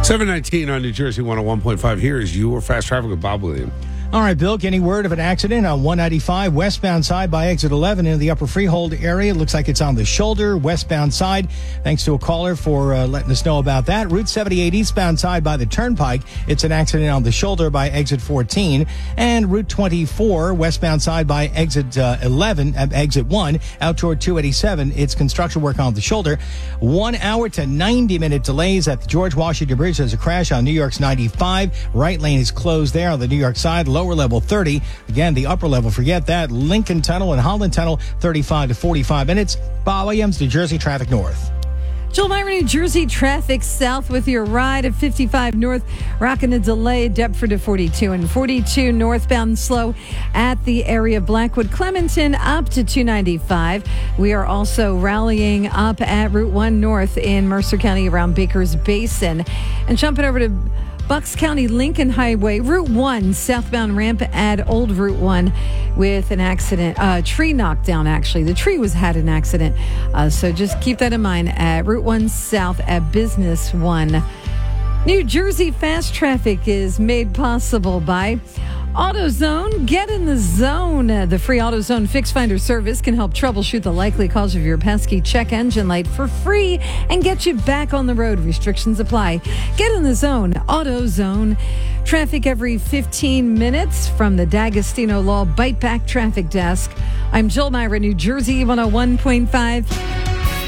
719 on New Jersey 101.5. Here is your Fast Traffic with Bob Williams. All right, Bill, getting word of an accident on 195 westbound side by exit 11 in the Upper Freehold area. Looks like it's on the shoulder, westbound side. Thanks to a caller for letting us know about that. Route 78 eastbound side by the Turnpike. It's an accident on the shoulder by exit 14. And Route 24 westbound side by exit 1 out toward 287. It's construction work on the shoulder. 1 hour to 90-minute delays at the George Washington Bridge. There's a crash on New York's 95. Right lane is closed there on the New York side. Lower level 30. Again, the upper level, forget that. Lincoln Tunnel and Holland Tunnel, 35 to 45 minutes. Bob Williams, New Jersey Traffic North. Joel Myron, New Jersey traffic south with your ride at 55 north, rocking a delay, Deptford to 42 and 42 northbound slow at the area of Blackwood, Clementon up to 295. We are also rallying up at Route 1 North in Mercer County around Baker's Basin. And jumping over to Bucks County Lincoln Highway, Route 1, southbound ramp at Old Route 1 with an accident, tree knocked down actually. The tree had an accident. So just keep that in mind at Route 1 South at Business 1. New Jersey fast traffic is made possible by AutoZone. Get in the zone. The free AutoZone Fix Finder service can help troubleshoot the likely cause of your pesky check engine light for free and get you back on the road. Restrictions apply. Get in the zone. AutoZone. Traffic every 15 minutes from the D'Agostino Law Bite Back Traffic Desk. I'm Jill Myra, New Jersey 101.5.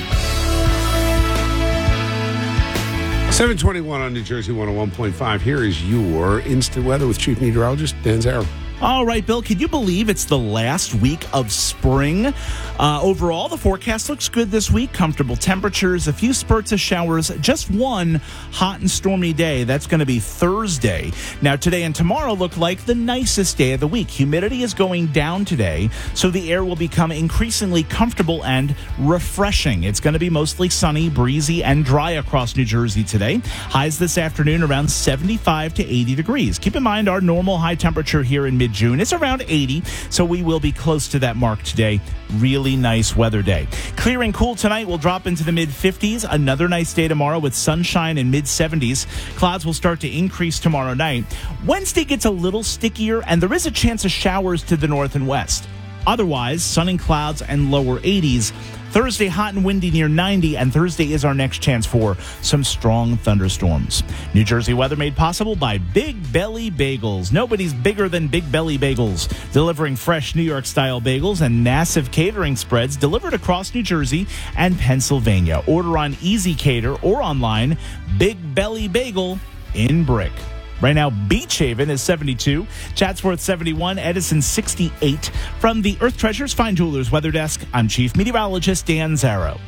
721 on New Jersey 101.5. Here is your instant weather with Chief Meteorologist Dan Zarrow. All right, Bill, can you believe it's the last week of spring? Overall, the forecast looks good this week. Comfortable temperatures, a few spurts of showers, just one hot and stormy day. That's going to be Thursday. Now, today and tomorrow look like the nicest day of the week. Humidity is going down today, so the air will become increasingly comfortable and refreshing. It's going to be mostly sunny, breezy, and dry across New Jersey today. Highs this afternoon around 75 to 80 degrees. Keep in mind our normal high temperature here in mid-June is around 80, so we will be close to that mark today. Really nice weather day. Clear and cool tonight. We'll drop into the mid-50s. Another nice day tomorrow with sunshine in mid-70s. Clouds will start to increase tomorrow night. Wednesday gets a little stickier, and there is a chance of showers to the north and west. Otherwise, sun and clouds and lower 80s. Thursday, hot and windy near 90, and Thursday is our next chance for some strong thunderstorms. New Jersey weather made possible by Big Belly Bagels. Nobody's bigger than Big Belly Bagels, delivering fresh New York-style bagels and massive catering spreads delivered across New Jersey and Pennsylvania. Order on Easy Cater or online, Big Belly Bagel in Brick. Right now, Beach Haven is 72, Chatsworth 71, Edison 68. From the Earth Treasures Fine Jewelers Weather Desk, I'm Chief Meteorologist Dan Zarrow.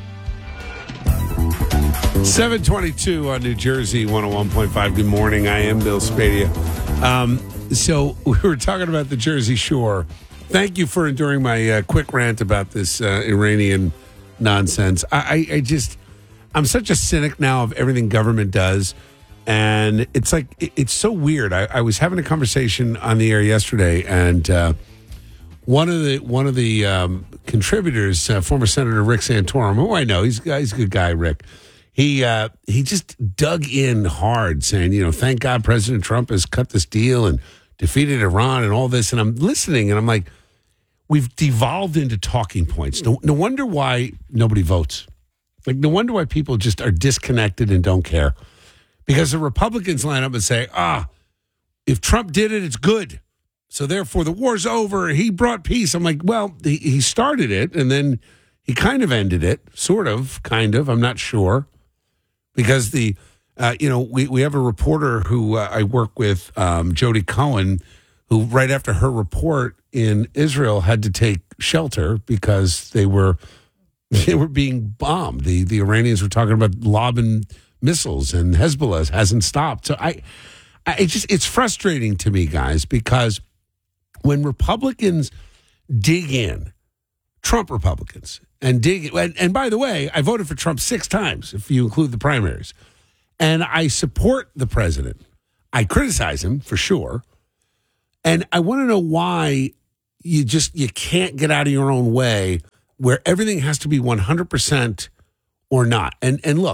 722 on New Jersey 101.5. Good morning. I am Bill Spadia. So we were talking about the Jersey Shore. Thank you for enduring my quick rant about this Iranian nonsense. I'm such a cynic now of everything government does. And it's like, it's so weird. I was having a conversation on the air yesterday, and one of the contributors, former Senator Rick Santorum, who I know, he's a good guy, Rick. He just dug in hard, saying, thank God President Trump has cut this deal and defeated Iran and all this. And I'm listening, and I'm like, we've devolved into talking points. No wonder why nobody votes. Like, no wonder why people just are disconnected and don't care. Because the Republicans line up and say, if Trump did it, it's good. So therefore, the war's over. He brought peace. I'm like, well, he started it, and then he kind of ended it. Sort of, kind of. I'm not sure. Because we have a reporter who I work with, Jody Cohen, who right after her report in Israel had to take shelter because they were being bombed. The Iranians were talking about lobbing missiles, and Hezbollah hasn't stopped. So it's frustrating to me, guys, because when Republicans dig in, Trump Republicans, and by the way, I voted for Trump 6 times, if you include the primaries, and I support the president. I criticize him for sure, and I want to know why you can't get out of your own way, where everything has to be 100% or not. And look,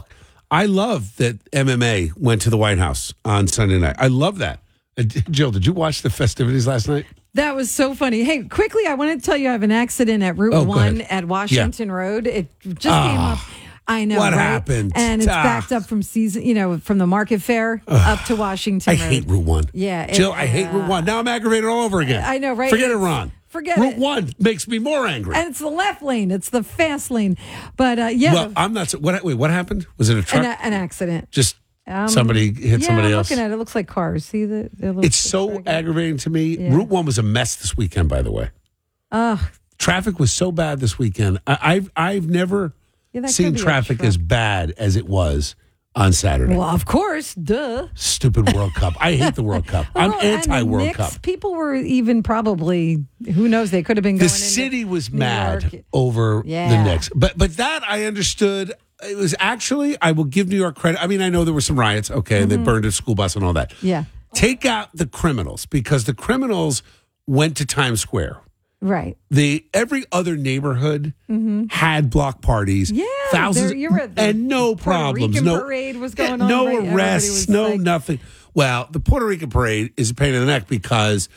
I love that MMA went to the White House on Sunday night. I love that. Jill, did you watch the festivities last night? That was so funny. Hey, quickly, I want to tell you I have an accident at Route 1 at Washington Road. It just came up. I know. What right? happened? And it's backed up from from the Market Fair up to Washington Road. I hate Route 1. Yeah. Jill, I hate Route 1. Now I'm aggravated all over again. I know, right? Forget it, Ron. Forget Route it. 1 makes me more angry. And it's the left lane. It's the fast lane. But Well, I'm not. What happened? Was it a truck? An accident. Just somebody hit somebody else? Looking at it, it looks like cars. See the it's so aggravating to me. Yeah. Route 1 was a mess this weekend, by the way. Traffic was so bad this weekend. I've never seen traffic as bad as it was on Saturday. Well, of course, duh. Stupid World Cup. I hate the World Cup. I'm anti-World Cup. People were even probably, who knows, they could have been going. The city was New mad York. over the Knicks. But that I understood. It was actually, I will give New York credit. I mean, I know there were some riots. Okay, they burned a school bus and all that. Yeah. Take out the criminals, because the criminals went to Times Square. Right. Every other neighborhood had block parties. Yeah. Thousands. And no Puerto problems. Rican no parade was going on. No right? arrests. No nothing. Well, the Puerto Rican parade is a pain in the neck because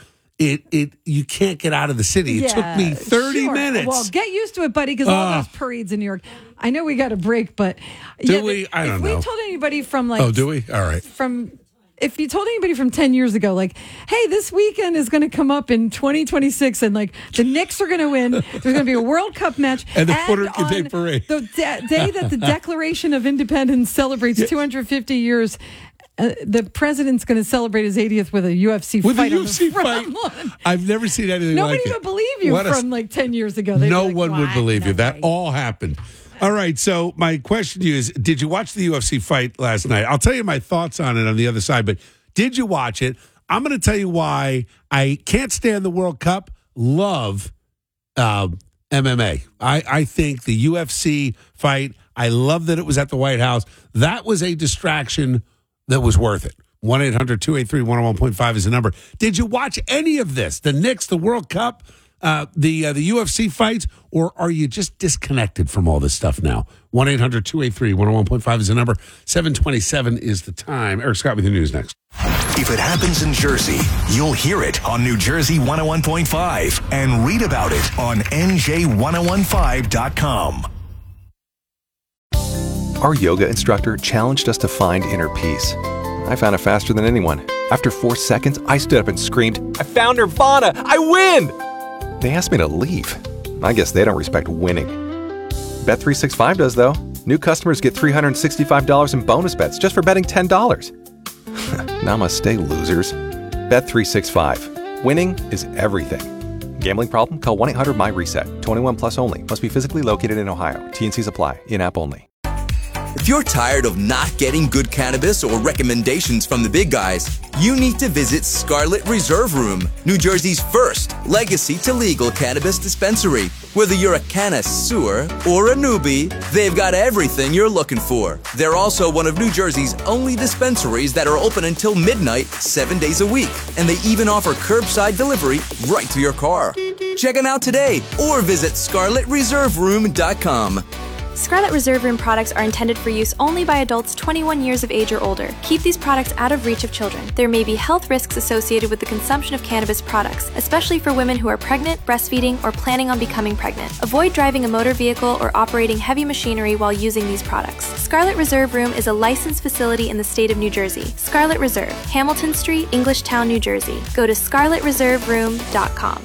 you can't get out of the city. It took me 30 minutes. Well, get used to it, buddy, because all those parades in New York. I know we got a break, but do we? I don't know. If we told anybody from do we? All right. If you told anybody from 10 years ago, like, hey, this weekend is going to come up in 2026 and like the Knicks are going to win, there's going to be a World Cup match. And the Puerto Rican Day Parade. The day that the Declaration of Independence celebrates 250 years, the president's going to celebrate his 80th with a UFC fight. I've never seen anything like it. Nobody would believe you from like 10 years ago. No one would believe you. That all happened. All right, so my question to you is, did you watch the UFC fight last night? I'll tell you my thoughts on it on the other side, but did you watch it? I'm going to tell you why I can't stand the World Cup, love MMA. I think the UFC fight, I love that it was at the White House. That was a distraction that was worth it. 1-800-283-101.5 is the number. Did you watch any of this? The Knicks, the World Cup? The UFC fights, or are you just disconnected from all this stuff now? 1-800-283-101.5 is the number. 7:27 is the time. Eric Scott with the news next. If it happens in Jersey, you'll hear it on New Jersey 101.5 and read about it on NJ1015.com. Our yoga instructor challenged us to find inner peace. I found it faster than anyone. After 4 seconds, I stood up and screamed, "I found Nirvana! I win!" They asked me to leave. I guess they don't respect winning. Bet365 does, though. New customers get $365 in bonus bets just for betting $10. Namaste, losers. Bet365. Winning is everything. Gambling problem? Call 1-800-MY-RESET. 21 plus only. Must be physically located in Ohio. T&Cs apply. In-app only. If you're tired of not getting good cannabis or recommendations from the big guys, you need to visit Scarlet Reserve Room, New Jersey's first legacy to legal cannabis dispensary. Whether you're a connoisseur or a newbie, they've got everything you're looking for. They're also one of New Jersey's only dispensaries that are open until midnight, 7 days a week. And they even offer curbside delivery right to your car. Check them out today or visit ScarletReserveRoom.com. Scarlet Reserve Room products are intended for use only by adults 21 years of age or older. Keep these products out of reach of children. There may be health risks associated with the consumption of cannabis products, especially for women who are pregnant, breastfeeding, or planning on becoming pregnant. Avoid driving a motor vehicle or operating heavy machinery while using these products. Scarlet Reserve Room is a licensed facility in the state of New Jersey. Scarlet Reserve, Hamilton Street, Englishtown, New Jersey. Go to ScarletReserveRoom.com.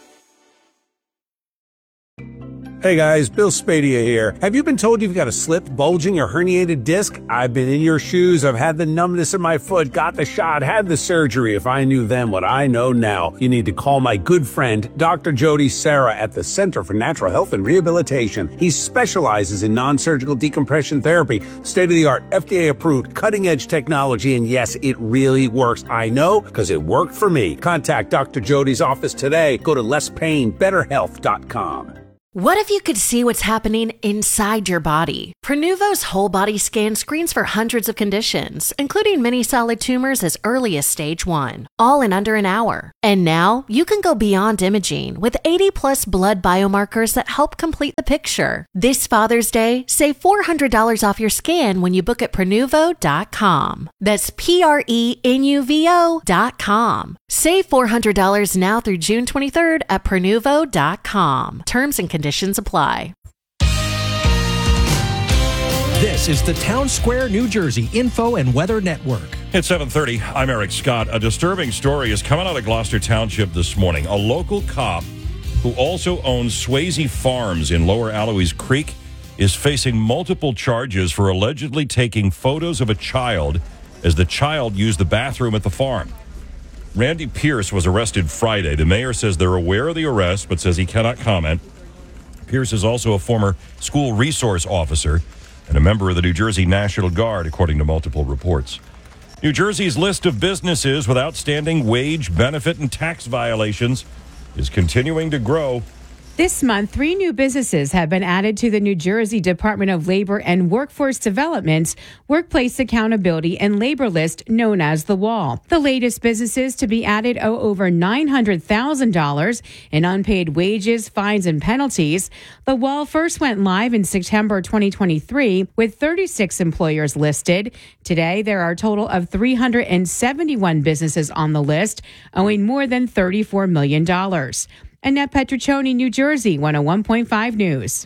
Hey guys, Bill Spadia here. Have you been told you've got a slipped, bulging, or herniated disc? I've been in your shoes. I've had the numbness in my foot, got the shot, had the surgery. If I knew then what I know now, you need to call my good friend, Dr. Jody Serra at the Center for Natural Health and Rehabilitation. He specializes in non-surgical decompression therapy, state-of-the-art, FDA-approved, cutting-edge technology, and yes, it really works. I know, because it worked for me. Contact Dr. Jody's office today. Go to lesspainbetterhealth.com. What if you could see what's happening inside your body? Prenuvo's whole body scan screens for hundreds of conditions, including many solid tumors as early as stage 1, all in under an hour. And now you can go beyond imaging with 80 plus blood biomarkers that help complete the picture. This Father's Day, save $400 off your scan when you book at Prenuvo.com. That's Prenuvo.com. Save $400 now through June 23rd at Prenuvo.com. Terms and conditions apply. This is the Town Square, New Jersey Info and Weather Network. It's 7:30. I'm Eric Scott. A disturbing story is coming out of Gloucester Township this morning. A local cop who also owns Swayze Farms in Lower Alloys Creek is facing multiple charges for allegedly taking photos of a child as the child used the bathroom at the farm. Randy Pierce was arrested Friday. The mayor says they're aware of the arrest, but says he cannot comment. Pierce is also a former school resource officer and a member of the New Jersey National Guard, according to multiple reports. New Jersey's list of businesses with outstanding wage, benefit, and tax violations is continuing to grow. This month, 3 new businesses have been added to the New Jersey Department of Labor and Workforce Development's Workplace Accountability and Labor List, known as The Wall. The latest businesses to be added owe over $900,000 in unpaid wages, fines, and penalties. The Wall first went live in September 2023 with 36 employers listed. Today, there are a total of 371 businesses on the list, owing more than $34 million. Annette Petruccioni, New Jersey, 101.5 News.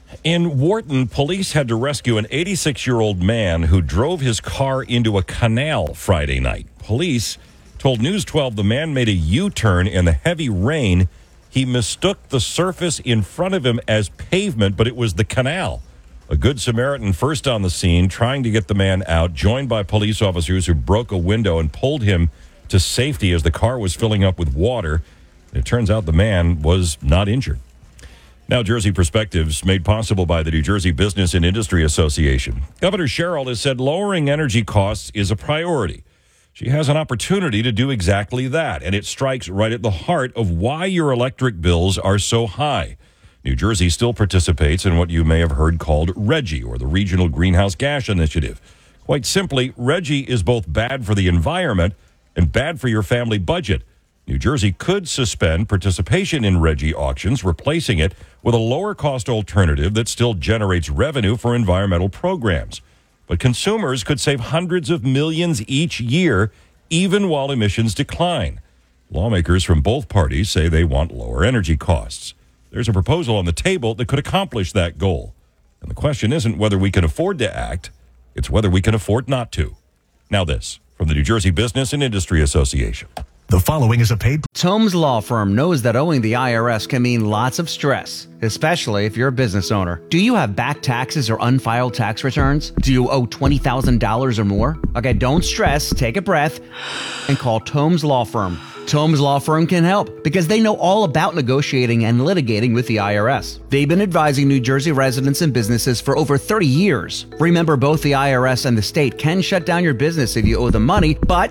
In Wharton, police had to rescue an 86-year-old man who drove his car into a canal Friday night. Police told News 12 the man made a U-turn in the heavy rain. He mistook the surface in front of him as pavement, but it was the canal. A Good Samaritan first on the scene, trying to get the man out, joined by police officers who broke a window and pulled him to safety as the car was filling up with water. It turns out the man was not injured. Now, Jersey Perspectives, made possible by the New Jersey Business and Industry Association. Governor Sherrill has said lowering energy costs is a priority. She has an opportunity to do exactly that, and it strikes right at the heart of why your electric bills are so high. New Jersey still participates in what you may have heard called RGGI, or the Regional Greenhouse Gas Initiative. Quite simply, RGGI is both bad for the environment and bad for your family budget. New Jersey could suspend participation in RGGI auctions, replacing it with a lower-cost alternative that still generates revenue for environmental programs. But consumers could save hundreds of millions each year, even while emissions decline. Lawmakers from both parties say they want lower energy costs. There's a proposal on the table that could accomplish that goal. And the question isn't whether we can afford to act, it's whether we can afford not to. Now this, from the New Jersey Business and Industry Association. The following is a paid... Tomes Law Firm knows that owing the IRS can mean lots of stress, especially if you're a business owner. Do you have back taxes or unfiled tax returns? Do you owe $20,000 or more? Okay, don't stress, take a breath, and call Tomes Law Firm. Tomes Law Firm can help because they know all about negotiating and litigating with the IRS. They've been advising New Jersey residents and businesses for over 30 years. Remember, both the IRS and the state can shut down your business if you owe them money, but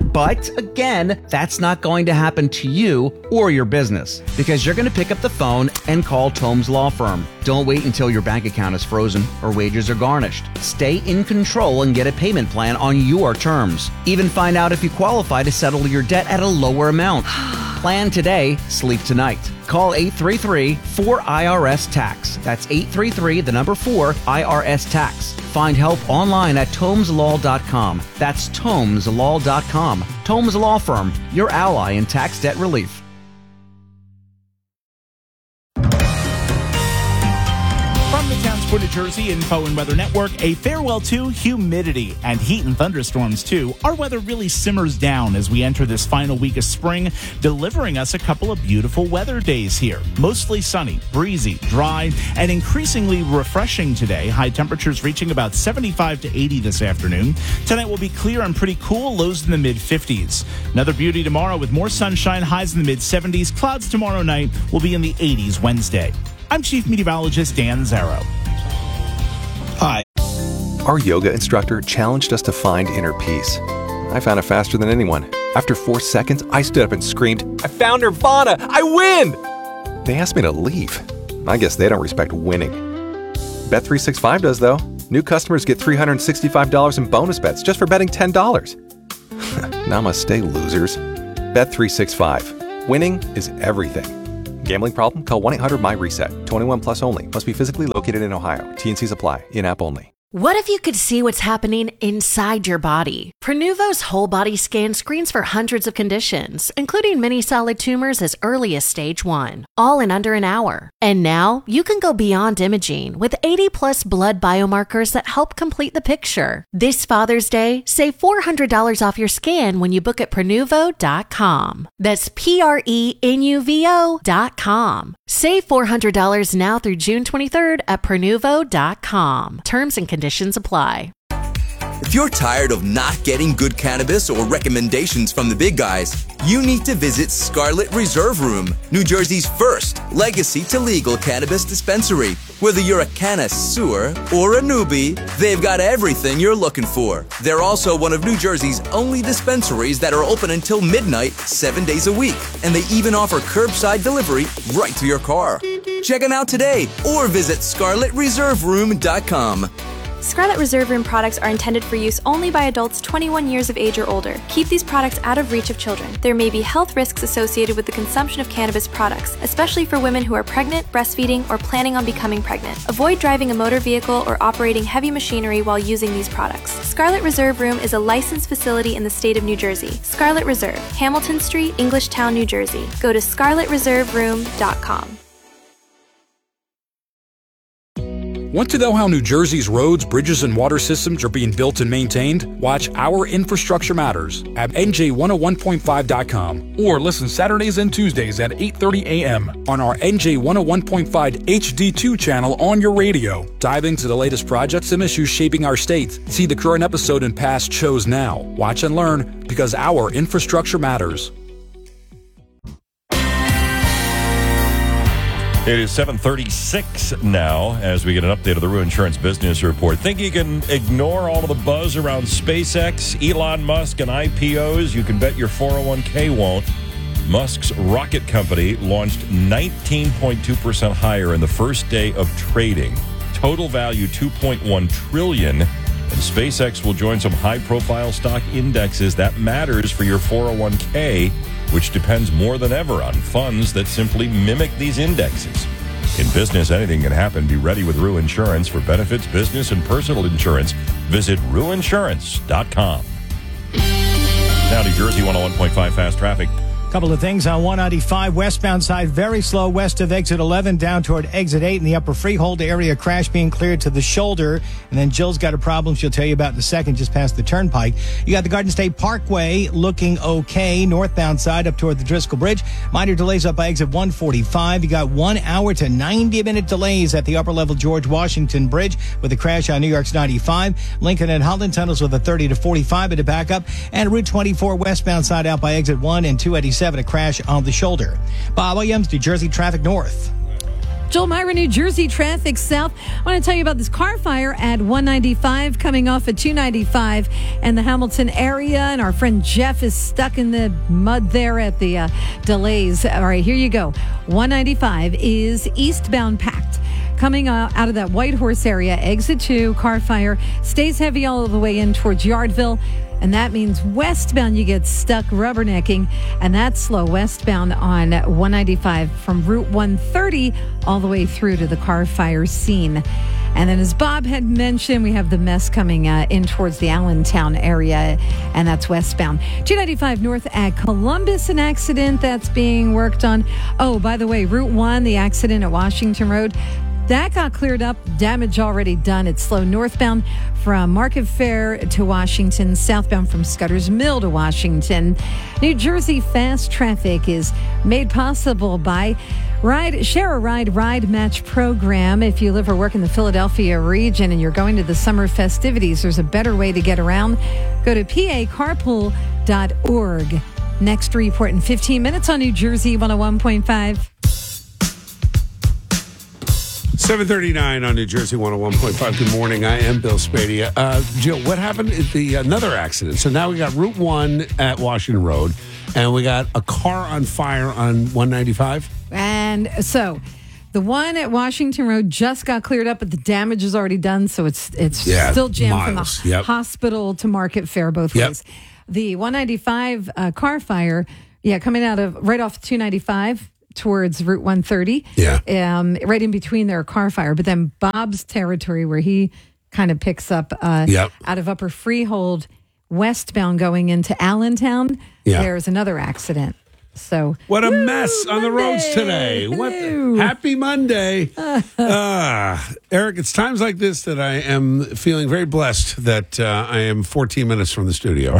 again, that's not going to happen to you or your business because you're going to pick up the phone and call Tomes Law Firm. Don't wait until your bank account is frozen or wages are garnished. Stay in control and get a payment plan on your terms. Even find out if you qualify to settle your debt at a lower amount. Plan today, sleep tonight. Call 833-4IRS-TAX. That's 833-4-IRS-TAX. Find help online at TomesLaw.com. That's TomesLaw.com. Tomes Law Firm, your ally in tax debt relief. From the Town Square, New Jersey Info and Weather Network, a farewell to humidity and heat and thunderstorms, too. Our weather really simmers down as we enter this final week of spring, delivering us a couple of beautiful weather days here. Mostly sunny, breezy, dry, and increasingly refreshing today. High temperatures reaching about 75 to 80 this afternoon. Tonight will be clear and pretty cool, lows in the mid-50s. Another beauty tomorrow with more sunshine, highs in the mid-70s. Clouds tomorrow night will be in the 80s Wednesday. I'm Chief Meteorologist Dan Zarrow. Hi. Our yoga instructor challenged us to find inner peace. I found it faster than anyone. After 4 seconds, I stood up and screamed, "I found Nirvana! I win!" They asked me to leave. I guess they don't respect winning. Bet365 does, though. New customers get $365 in bonus bets just for betting $10. Namaste, losers. Bet365. Winning is everything. Gambling problem? Call 1-800-MY-RESET. 21 plus only. Must be physically located in Ohio. T&Cs apply. In-app only. What if you could see what's happening inside your body? Prenuvo's whole body scan screens for hundreds of conditions, including many solid tumors as early as stage 1, all in under an hour. And now you can go beyond imaging with 80 plus blood biomarkers that help complete the picture. This Father's Day, save $400 off your scan when you book at Prenuvo.com. That's Prenuvo.com. Save $400 now through June 23rd at Prenuvo.com. Terms and conditions apply. If you're tired of not getting good cannabis or recommendations from the big guys, you need to visit Scarlet Reserve Room, New Jersey's first legacy to legal cannabis dispensary. Whether you're a connoisseur or a newbie, they've got everything you're looking for. They're also one of New Jersey's only dispensaries that are open until midnight, 7 days a week. And they even offer curbside delivery right to your car. Check them out today or visit ScarletReserveRoom.com. Scarlet Reserve Room products are intended for use only by adults 21 years of age or older. Keep these products out of reach of children. There may be health risks associated with the consumption of cannabis products, especially for women who are pregnant, breastfeeding, or planning on becoming pregnant. Avoid driving a motor vehicle or operating heavy machinery while using these products. Scarlet Reserve Room is a licensed facility in the state of New Jersey. Scarlet Reserve, Hamilton Street, Englishtown, New Jersey. Go to ScarletReserveRoom.com. Want to know how New Jersey's roads, bridges, and water systems are being built and maintained? Watch Our Infrastructure Matters at NJ101.5.com or listen Saturdays and Tuesdays at 8:30 a.m. on our NJ101.5 HD2 channel on your radio. Dive into the latest projects and issues shaping our state. See the current episode and past shows now. Watch and learn because Our Infrastructure Matters. It is 7:36 now as we get an update of the Rue Insurance Business Report. Think you can ignore all of the buzz around SpaceX, Elon Musk, and IPOs? You can bet your 401k won't. Musk's rocket company launched 19.2% higher in the first day of trading. Total value $2.1 trillion. And SpaceX will join some high-profile stock indexes. That matters for your 401k, which depends more than ever on funds that simply mimic these indexes. In business, anything can happen. Be ready with Rue Insurance. For benefits, business, and personal insurance, visit RueInsurance.com. Now, New Jersey 101.5 fast traffic. Couple of things on 195 westbound side, very slow west of exit 11 down toward exit 8 in the upper Freehold area. Crash being cleared to the shoulder. And then Jill's got a problem she'll tell you about in a second, just past the turnpike. You got the Garden State Parkway looking okay. Northbound side up toward the Driscoll Bridge. Minor delays up by exit 145. You got 1 hour to 90-minute delays at the upper level George Washington Bridge with a crash on New York's 95. Lincoln and Holland tunnels with a 30 to 45 at a backup. And Route 24 westbound side out by exit 1 and 287. A crash on the shoulder. Bob Williams, New Jersey Traffic North. Joel Myra, New Jersey Traffic South. I want to tell you about this car fire at 195 coming off at 295 and the Hamilton area. And our friend Jeff is stuck in the mud there at the delays. All right, here you go. 195 is eastbound packed. Coming out of that White Horse area, exit 2, car fire, stays heavy all the way in towards Yardville. And that means westbound you get stuck rubbernecking, and that's slow westbound on 195 from Route 130 all the way through to the car fire scene. And then as Bob had mentioned, we have the mess coming in towards the Allentown area, and that's westbound. 295 north at Columbus, an accident that's being worked on. Oh, by the way, Route 1, the accident at Washington Road, that got cleared up, damage already done. It's slow northbound from Market Fair to Washington, southbound from Scudder's Mill to Washington. New Jersey fast traffic is made possible by Share a Ride Match program. If you live or work in the Philadelphia region and you're going to the summer festivities, there's a better way to get around. Go to pacarpool.org. Next report in 15 minutes on New Jersey 101.5. 7:39 on New Jersey 101.5. Good morning. I am Bill Spadia. Jill, what happened at another accident? So now we got Route 1 at Washington Road, and we got a car on fire on 195. And so The one at Washington Road just got cleared up, but the damage is already done, so it's still jammed miles. from the hospital to Market Fair both ways. The 195 car fire, coming out of right off 295 towards Route 130. Right in between their car fire. But then Bob's territory, where he kind of picks up out of Upper Freehold, westbound going into Allentown, there's another accident. So what a mess on the roads today. Happy Monday. Eric, it's times like this that I am feeling very blessed that I am 14 minutes from the studio.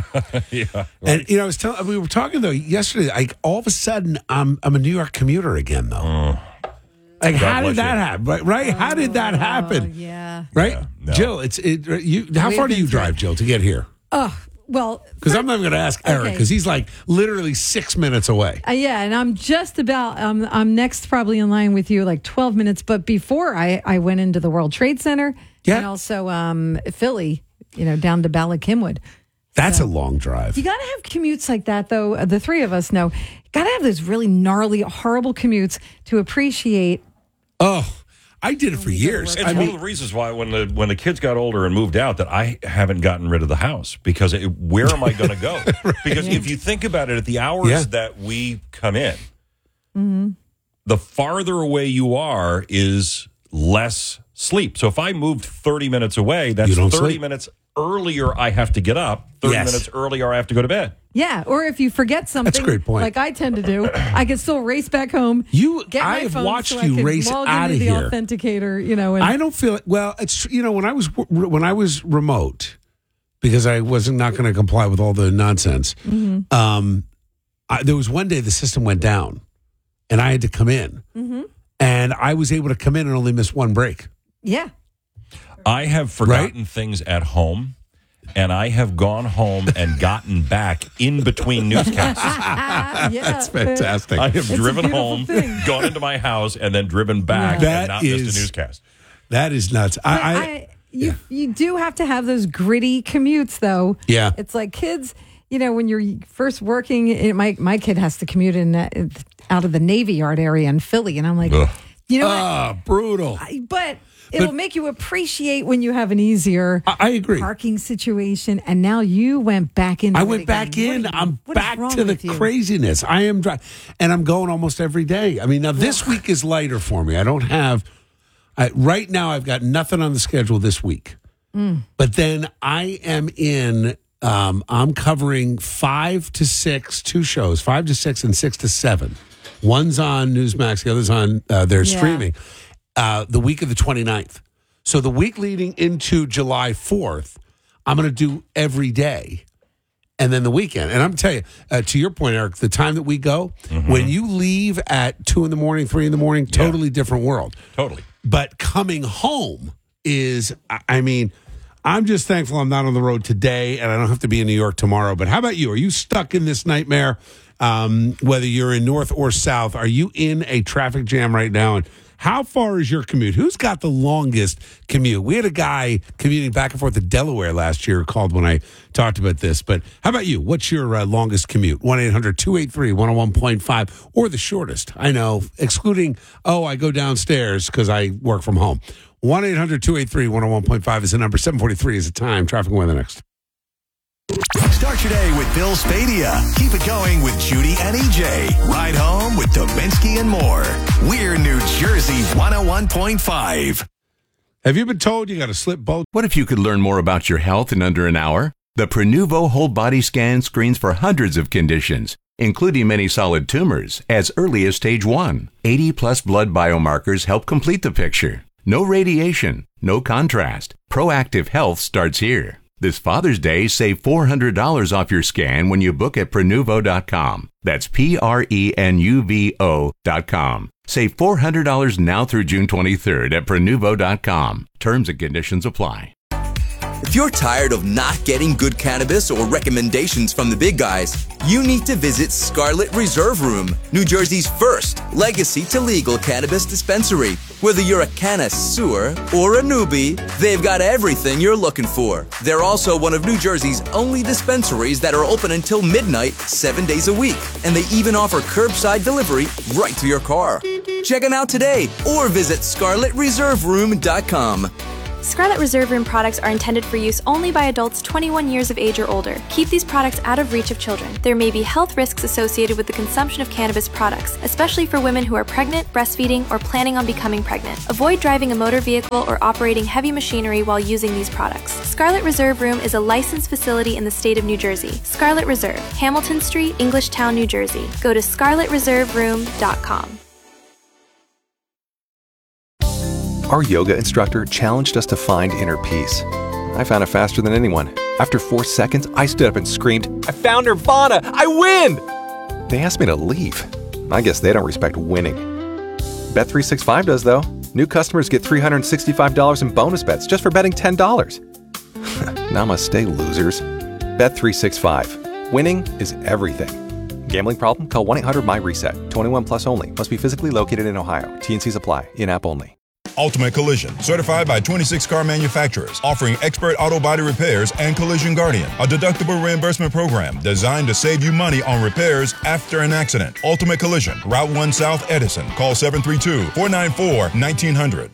And we were talking though yesterday, like all of a sudden I'm a New York commuter again though. Like, how did that happen? Right? How did that happen? Yeah. Right? Yeah, no. Jill, how far do you drive, Jill, to get here? Well, because I'm not going to ask Eric because he's like literally 6 minutes away. And I'm just about, I'm next probably in line with you, like 12 minutes. But before I went into the World Trade Center and also Philly, down to Bala-Cynwyd. That's a long drive. You got to have commutes like that, though. The three of us know. You got to have those really gnarly, horrible commutes to appreciate. Oh, I did it for years. It's one of the reasons why when the kids got older and moved out that I haven't gotten rid of the house because where am I going to go? Because if you think about it, at the hours that we come in, the farther away you are is less sleep. So if I moved 30 minutes away, that's 30 minutes earlier I have to get up, 30 minutes earlier I have to go to bed. Yeah, or if you forget something, that's a great point. Like I tend to do, I can still race back home. I have watched you race out of here. The authenticator, and I don't feel it. Well, it's when I was remote because I wasn't not going to comply with all the nonsense. There was one day the system went down, and I had to come in, and I was able to come in and only miss one break. Yeah, I have forgotten things at home. And I have gone home and gotten back in between newscasts. That's fantastic. I have driven home, gone into my house, and then driven back and not missed a newscast. That is nuts. You do have to have those gritty commutes, though. Yeah. It's like kids, when you're first working, my kid has to commute out of the Navy Yard area in Philly. And I'm like, brutal. But it'll make you appreciate when you have an easier I agree. Parking situation. And now you went back in. I went back in. I'm back to the craziness. I am and I'm going almost every day. I mean, now this week is lighter for me. I don't have, right now I've got nothing on the schedule this week. But then I am in, I'm covering 5 to 6, 2 shows, 5 to 6 and 6 to 7. One's on Newsmax, the other's on their streaming. The week of the 29th. So the week leading into July 4th, I'm going to do every day. And then the weekend. And I'm telling you, to your point, Eric, the time that we go, when you leave at 2 in the morning, 3 in the morning, totally different world. Totally. But coming home is, I'm just thankful I'm not on the road today and I don't have to be in New York tomorrow. But how about you? Are you stuck in this nightmare? Whether you're in north or south, are you in a traffic jam right now? And how far is your commute? Who's got the longest commute? We had a guy commuting back and forth to Delaware last year called when I talked about this. But how about you? What's your longest commute? 1-800-283-101.5 or the shortest? I know, excluding, I go downstairs because I work from home. 1-800-283-101.5 is the number. 7:43 is the time. Traffic and weather next. Start your day with Bill Spadia. Keep it going with Judy and EJ. Ride home with Dominski and more. We're New Jersey 101.5. Have you been told you got to slip both? What if you could learn more about your health in under an hour? The Prenuvo whole body scan screens for hundreds of conditions, including many solid tumors, as early as stage 1. 80-plus blood biomarkers help complete the picture. No radiation, no contrast. Proactive health starts here. This Father's Day, save $400 off your scan when you book at Prenuvo.com. That's Prenuvo.com. Save $400 now through June 23rd at Prenuvo.com. Terms and conditions apply. If you're tired of not getting good cannabis or recommendations from the big guys, you need to visit Scarlet Reserve Room, New Jersey's first legacy to legal cannabis dispensary. Whether you're a connoisseur or a newbie, they've got everything you're looking for. They're also one of New Jersey's only dispensaries that are open until midnight, 7 days a week. And they even offer curbside delivery right to your car. Check them out today or visit ScarletReserveRoom.com. Scarlet Reserve Room products are intended for use only by adults 21 years of age or older. Keep these products out of reach of children. There may be health risks associated with the consumption of cannabis products, especially for women who are pregnant, breastfeeding, or planning on becoming pregnant. Avoid driving a motor vehicle or operating heavy machinery while using these products. Scarlet Reserve Room is a licensed facility in the state of New Jersey. Scarlet Reserve, Hamilton Street, Englishtown, New Jersey. Go to ScarletReserveRoom.com. Our yoga instructor challenged us to find inner peace. I found it faster than anyone. After 4 seconds, I stood up and screamed, "I found Nirvana! I win!" They asked me to leave. I guess they don't respect winning. Bet365 does, though. New customers get $365 in bonus bets just for betting $10. Namaste, losers. Bet365. Winning is everything. Gambling problem? Call 1-800-MY-RESET. 21 plus only. Must be physically located in Ohio. T&Cs apply. In-app only. Ultimate Collision, certified by 26 car manufacturers, offering expert auto body repairs and Collision Guardian, a deductible reimbursement program designed to save you money on repairs after an accident. Ultimate Collision, Route 1 South Edison. Call 732-494-1900.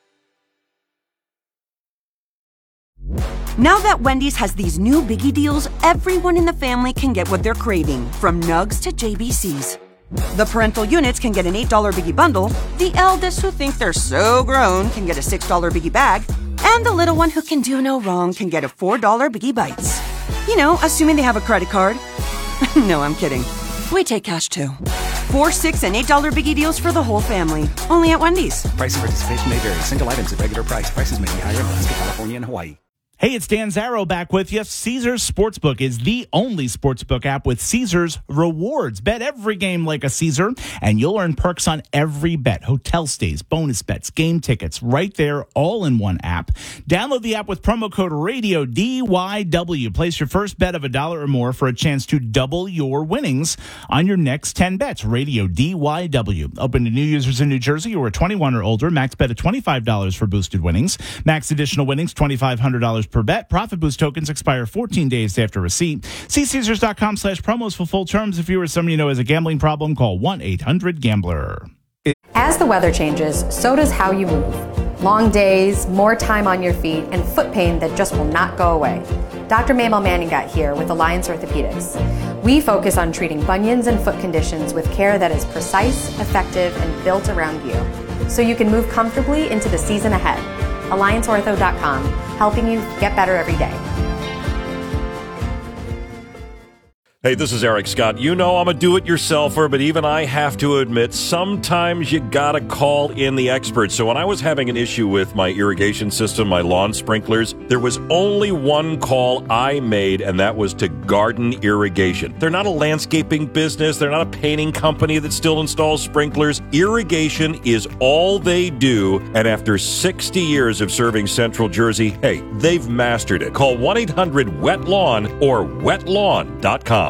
Now that Wendy's has these new biggie deals, everyone in the family can get what they're craving, from nugs to JBCs. The parental units can get an $8 biggie bundle, the eldest who think they're so grown can get a $6 biggie bag, and the little one who can do no wrong can get a $4 biggie bites. You know, assuming they have a credit card. No, I'm kidding. We take cash too. 4, 6, and $8 biggie deals for the whole family. Only at Wendy's. Price and participation may vary. Single items at regular price. Prices may be higher in Alaska, California, and Hawaii. Hey, it's Dan Zarrow back with you. Caesars Sportsbook is the only sportsbook app with Caesars rewards. Bet every game like a Caesar, and you'll earn perks on every bet. Hotel stays, bonus bets, game tickets, right there, all in one app. Download the app with promo code Radio DYW. Place your first bet of $1 or more for a chance to double your winnings on your next 10 bets. Radio DYW. Open to new users in New Jersey who are 21 or older. Max bet of $25 for boosted winnings. Max additional winnings, $2,500 per bet. Profit boost tokens expire 14 days after receipt. See Caesars.com/promos for full terms. If you or someone you know has a gambling problem, call 1-800-GAMBLER. As the weather changes, so does how you move. Long days, more time on your feet, and foot pain that just will not go away. Dr. Mabel Manning got here with Alliance Orthopedics. We focus on treating bunions and foot conditions with care that is precise, effective, and built around you, so you can move comfortably into the season ahead. AllianceOrtho.com, helping you get better every day. Hey, this is Eric Scott. You know I'm a do-it-yourselfer, but even I have to admit, sometimes you gotta call in the experts. So when I was having an issue with my irrigation system, my lawn sprinklers, there was only one call I made, and that was to Garden Irrigation. They're not a landscaping business. They're not a painting company that still installs sprinklers. Irrigation is all they do, and after 60 years of serving Central Jersey, hey, they've mastered it. Call 1-800-WET-LAWN or wetlawn.com.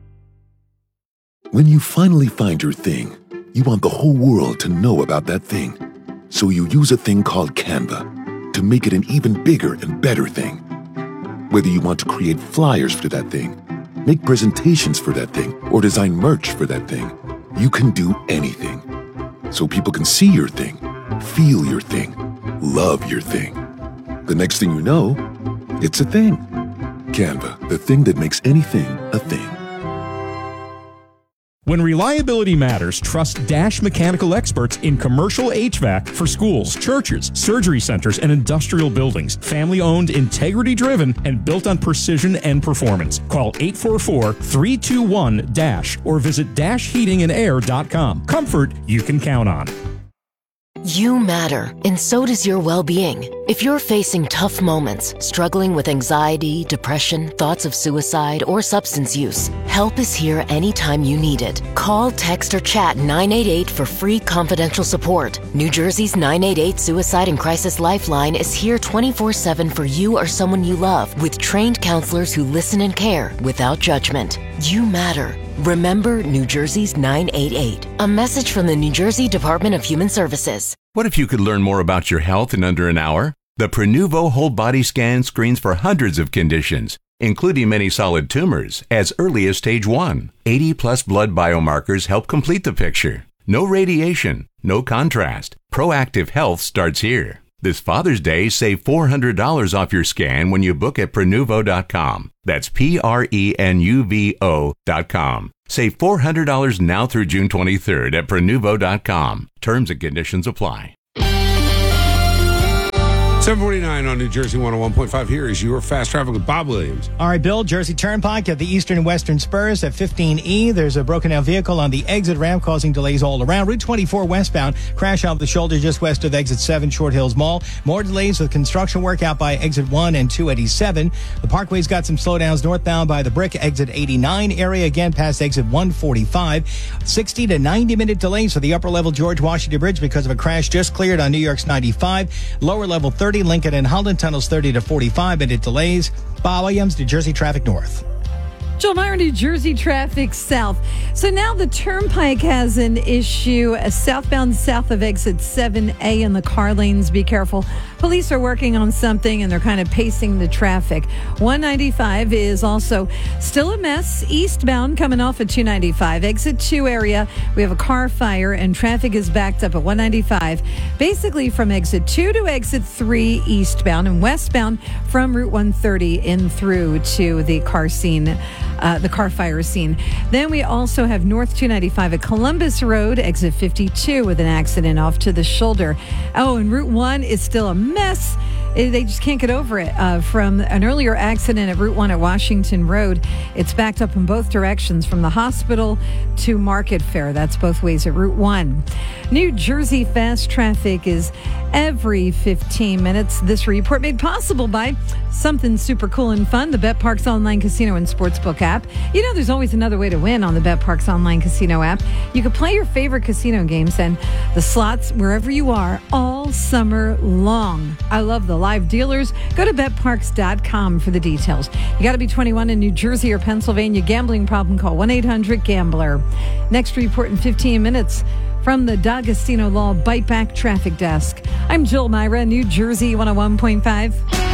When you finally find your thing, you want the whole world to know about that thing. So you use a thing called Canva to make it an even bigger and better thing. Whether you want to create flyers for that thing, make presentations for that thing, or design merch for that thing, you can do anything. So people can see your thing, feel your thing, love your thing. The next thing you know, it's a thing. Canva, the thing that makes anything a thing. When reliability matters, trust Dash Mechanical experts in commercial HVAC for schools, churches, surgery centers, and industrial buildings. Family-owned, integrity-driven, and built on precision and performance. Call 844-321-DASH or visit dashheatingandair.com. Comfort you can count on. You matter, and so does your well-being. If you're facing tough moments, struggling with anxiety, depression, thoughts of suicide, or substance use, help is here anytime you need it. Call, text, or chat 988 for free confidential support. New Jersey's 988 Suicide and Crisis Lifeline is here 24/7 for you or someone you love, with trained counselors who listen and care without judgment. You matter. Remember New Jersey's 988. A message from the New Jersey Department of Human Services. What if you could learn more about your health in under an hour? The Prenuvo whole body scan screens for hundreds of conditions, including many solid tumors, as early as stage 1. 80-plus blood biomarkers help complete the picture. No radiation, No contrast. Proactive Health starts here. This Father's Day, save $400 off your scan when you book at Prenuvo.com. That's Prenuvo.com. Save $400 now through June 23rd at Prenuvo.com. Terms and conditions apply. 749 on New Jersey 101.5. Here is your fast traffic with Bob Williams. All right, Bill, Jersey Turnpike at the Eastern and Western Spurs at 15E. There's a broken down vehicle on the exit ramp causing delays all around. Route 24 westbound, crash off the shoulder just west of exit 7, Short Hills Mall. More delays with construction work out by exit 1 and 287. The Parkway's got some slowdowns northbound by the Brick, exit 89 area, again past exit 145. 60 to 90 minute delays for the upper level George Washington Bridge because of a crash just cleared on New York's 95. Lower level 30, Lincoln and Holland tunnels 30 to 45 minute delays. Bob Williams, New Jersey Traffic North. Joel Meyer, New Jersey Traffic South. So now the Turnpike has an issue southbound south of exit 7A in the car lanes. Be careful. Police are working on something and they're kind of pacing the traffic. 195 is also still a mess eastbound coming off at 295. Exit 2 area, we have a car fire and traffic is backed up at 195. Basically from exit 2 to exit 3 eastbound and westbound from Route 130 in through to the car scene. The car fire scene. Then we also have North 295 at Columbus Road, exit 52 with an accident off to the shoulder. Oh, and Route 1 is still a mess. They just can't get over it. From an earlier accident at Route 1 at Washington Road, it's backed up in both directions from the hospital to Market Fair. That's both ways at Route 1. New Jersey fast traffic is every 15 minutes. This report made possible by something super cool and fun, the BetParks online casino and sportsbook app. You know, there's always another way to win on the BetParks online casino app. You can play your favorite casino games and the slots wherever you are all summer long. I love the live dealers. Go to betparks.com for the details. You got to be 21 in New Jersey or Pennsylvania. Gambling problem, call 1-800-GAMBLER. Next report in 15 minutes from the D'Agostino Law Bite Back Traffic Desk. I'm Jill Myra, New Jersey 101.5.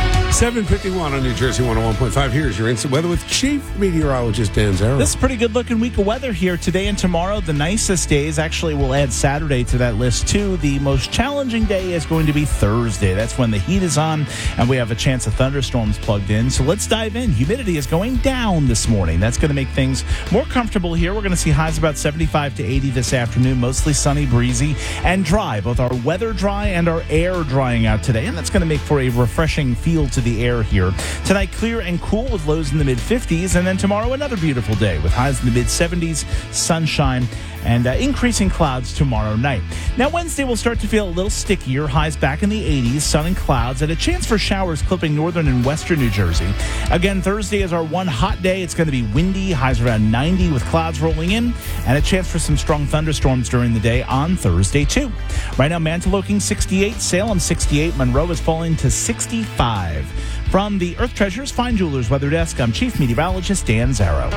751 on New Jersey 101.5. Here's your instant weather with Chief Meteorologist Dan Zarrow. This is a pretty good looking week of weather here today and tomorrow. The nicest days, actually, we'll add Saturday to that list too. The most challenging day is going to be Thursday. That's when the heat is on and we have a chance of thunderstorms plugged in. So let's dive in. Humidity is going down this morning. That's going to make things more comfortable here. We're going to see highs about 75 to 80 this afternoon, mostly sunny, breezy, and dry. Both our weather dry and our air drying out today. And that's going to make for a refreshing feel to the air here. Tonight, clear and cool with lows in the mid-50s. And then tomorrow, another beautiful day with highs in the mid-70s, sunshine, and increasing clouds tomorrow night. Now, Wednesday will start to feel a little stickier. Highs back in the 80s, sun and clouds, and a chance for showers clipping northern and western New Jersey. Again, Thursday is our one hot day. It's going to be windy, highs around 90 with clouds rolling in, and a chance for some strong thunderstorms during the day on Thursday, too. Right now, Mantoloking 68, Salem 68, Monroe is falling to 65. From the Earth Treasures Fine Jewelers Weather Desk, I'm Chief Meteorologist Dan Zarrow.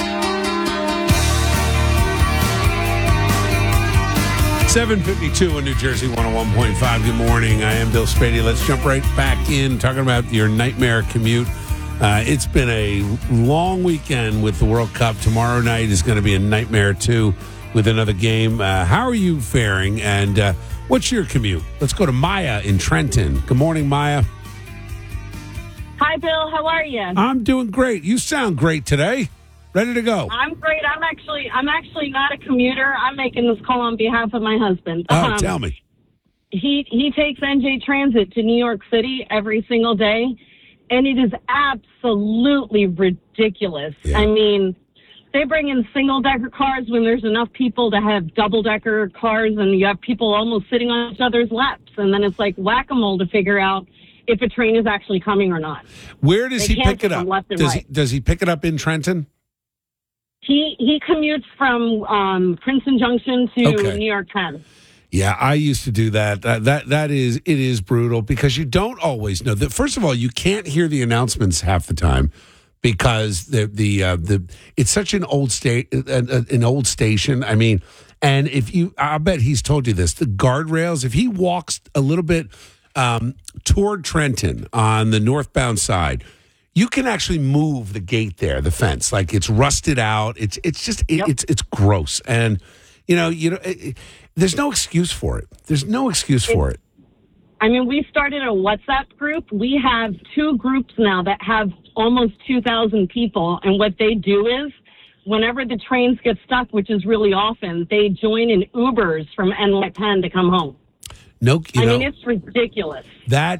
$7:52 in New Jersey 101.5. Good morning. I am Bill Spady. Let's jump right back in talking about your nightmare commute. It's been a long weekend with the World Cup. Tomorrow night is going to be a nightmare, too, with another game. How are you faring, and what's your commute? Let's go to Maya in Trenton. Good morning, Maya. Hi, Bill. How are you? I'm doing great. You sound great today. Ready to go. I'm great. I'm actually not a commuter. I'm making this call on behalf of my husband. Oh, tell me. He takes NJ Transit to New York City every single day, and it is absolutely ridiculous. Yeah. I mean, they bring in single-decker cars when there's enough people to have double-decker cars, and you have people almost sitting on each other's laps, and then it's like whack-a-mole to figure out if a train is actually coming or not. Where does he pick it up? Does he pick it up in Trenton? He commutes from Princeton Junction to New York Penn. Yeah, I used to do that. It is brutal because you don't always know that. First of all, you can't hear the announcements half the time because it's such an old station. I mean, and I bet he's told you this. The guardrails. If he walks a little bit toward Trenton on the northbound side, you can actually move the gate there, the fence. Like it's rusted out. It's just it's gross. And there's no excuse for it. There's no excuse for it. I mean, we started a WhatsApp group. We have 2 groups now that have almost 2,000 people. And what they do is, whenever the trains get stuck, which is really often, they join in Ubers from NY Penn to come home. No, I mean, it's ridiculous. That